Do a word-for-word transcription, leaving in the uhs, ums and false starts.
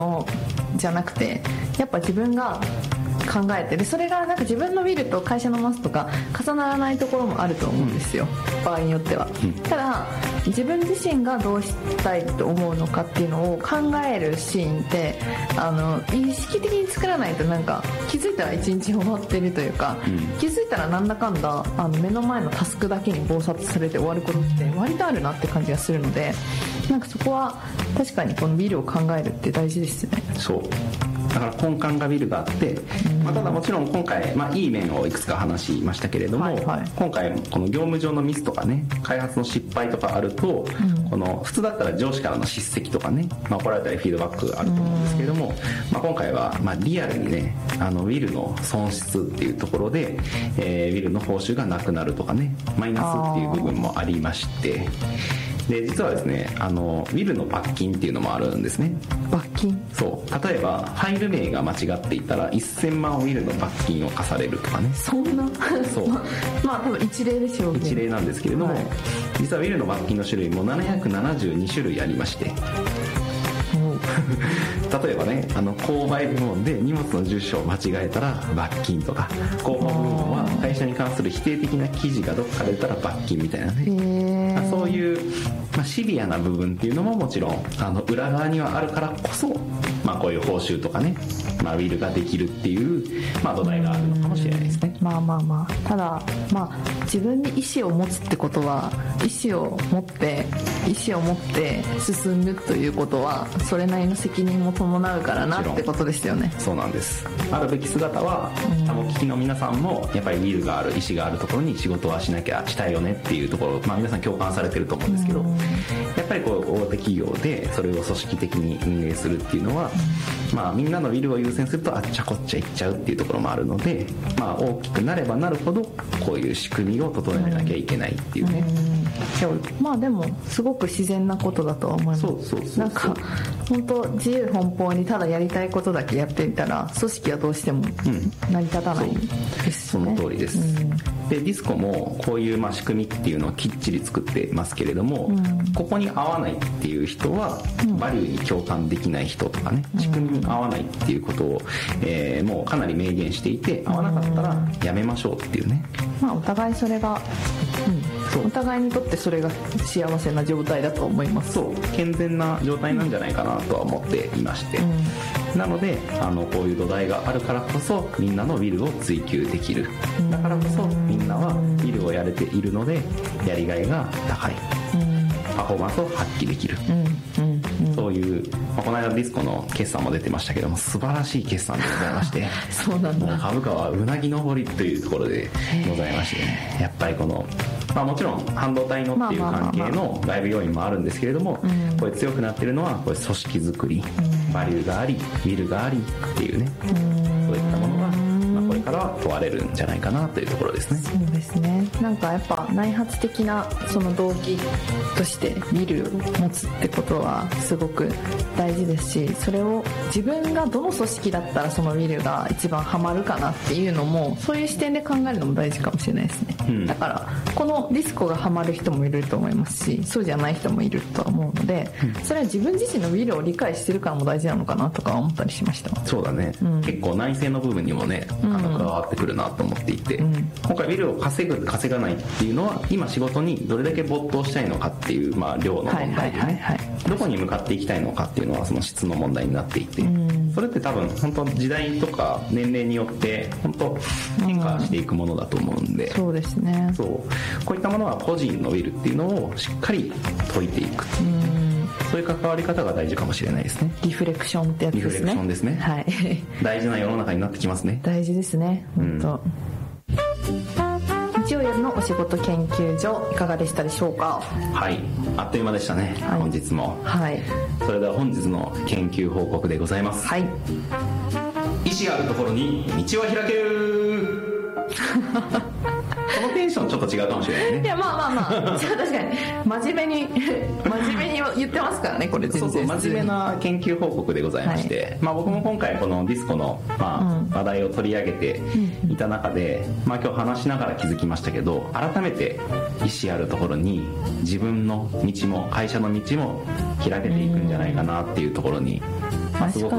じゃなくて、やっぱ自分が考えて、でそれがなんか自分のビルと会社のマスとか重ならないところもあると思うんですよ、うん、場合によっては、うん、ただ自分自身がどうしたいと思うのかっていうのを考えるシーンってあの意識的に作らないと、なんか気づいたら一日終わってるというか、うん、気づいたらなんだかんだあの目の前のタスクだけに忙殺されて終わることって割とあるなって感じがするので、なんかそこは確かにこのビルを考えるって大事ですね。 そうだから根幹がビルがあって、うんまあ、ただもちろん今回、まあ、いい面をいくつか話しましたけれども、はいはい、今回この業務上のミスとかね、開発の失敗とかあると、うん、この普通だったら上司からの叱責とかね、まあ、怒られたりフィードバックがあると思うんですけれども、うんまあ、今回はまあリアルにね、あのビルの損失っていうところで、えー、ビルの報酬がなくなるとかね、マイナスっていう部分もありまして、で実はですね、あのビルの罰金っていうのもあるんですね。 罰金？ そう例えばファイル名が間違っていたらせんまんウィルの罰金を課されるとかね。 そんなそうまあ、まあ多分一例でしょうね。 一例なんですけれども、はい、実はウィルの罰金の種類もななひゃくななじゅうにしゅるいありまして例えばね、あの購買部門で荷物の住所を間違えたら罰金とか、購買部門は会社に関する否定的な記事がどっかで出たら罰金みたいなね、まあ、そういう、まあ、シビアな部分っていうのももちろんあの裏側にはあるからこそ、まあ、こういう報酬とかね、まあ、ウィルができるっていう、まあ、土台があるのかもしれないですね。 まあまあまあ、ただ、まあ、自分に意思を持つってことは、意思を持って意思を持って進むということはそれなりの責任も伴うからなってことですよね。 そうなんです。あるべき姿は、うん、お聞きの皆さんもやっぱりウィルがある、意思があるところに仕事はしなきゃしたいよねっていうところ、まあ、皆さん共感されてると思うんですけど、うん、やっぱりこう大手企業でそれを組織的に運営するっていうのは、うんまあ、みんなのウィルを優先するとあっちゃこっちゃいっちゃうっていうところもあるので、まあ、大きくなればなるほどこういう仕組みを整えなきゃいけないっていうね、 うんうん、まあでもすごく自然なことだとは思います。 そうそうそうそう、 なんか本当自由奔放にただやりたいことだけやっていたら組織はどうしても成り立たないですね、 うん、その通りです、うん、でディスコもこういうまあ仕組みっていうのをきっちり作ってますけれども、うん、ここに合わないっていう人は、うん、バリューに共感できない人とかね、仕組みに合わないっていうことを、えー、もうかなり明言していて、合わなかったらやめましょうっていうね、 まあお互いそれが、うん、お互いにとってそれが幸せな状態だと思います。 そう健全な状態なんじゃないかなとは思っていまして、うん、なのであのこういう土台があるからこそみんなのウィルを追求できる、だからこそみんなはウィルをやれているのでやりがいが高い、うん、パフォーマンスを発揮できる、うんうんうん、そういう、まあ、この間ディスコの決算も出てましたけども素晴らしい決算でございましてそうなんだ、 もう株価はうなぎ登りというところでございまして、ね、やっぱりこのまあ、もちろん半導体のっていう関係の外部要因もあるんですけれども、これ強くなってるのはこれ組織づくり、バリューがありウィルがありっていうね、そういったものが、まあ、これからは問われるんじゃないかなというところですね。 そうですね。なんかやっぱ内発的なその動機としてウィルを持つってことはすごく大事ですし、それを自分がどの組織だったらそのウィルが一番ハマるかなっていうのもそういう視点で考えるのも大事かもしれないですね、うん、だからこのディスコがハマる人もいると思いますし、そうじゃない人もいると思うので、うん、それは自分自身のウィルを理解してるからも大事なのかなとか思ったりしました。 そうだね、うん、結構内政の部分にもね、あの加わってくるなと思っていて、うん、今回ウィルを稼ぐ稼がないっていうのは今仕事にどれだけ没頭したいのかっていう、まあ、量の問題でね、はいはいはいはい、どこに向かっていきたいのかっていうのはその質の問題になっていて、うん、それって多分本当時代とか年齢によって本当変化していくものだと思うんで、 うん、そうですね。 そうこういったものは個人のウィルっていうのをしっかり解いていく、うん、そういう関わり方が大事かもしれないですね。 リフレクションってやつですね。 リフレクションですね、はい、大事な世の中になってきますね。 大事ですね本当、うん、日曜夜のお仕事研究所いかがでしたでしょうか。 はい、あっという間でしたね、はい、本日も、はい、それでは本日の研究報告でございます。はい、意志があるところに道は開けるこのテンションちょっと違うかもしれないね。 いやまあまあまあじゃあ確かに真面目に真面目に言ってますからねこれ全然。 そうそう真面目な研究報告でございまして、はい、まあ、僕も今回このディスコの、まあうん、話題を取り上げていた中で、まあ、今日話しながら気づきましたけど、改めて意思あるところに自分の道も会社の道も開けていくんじゃないかなっていうところに、まあ、すごく